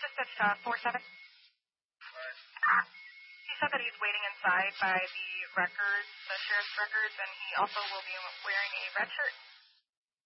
Just at 4-7. He said that he's waiting inside by the records, the sheriff's records, and he also will be wearing a red shirt.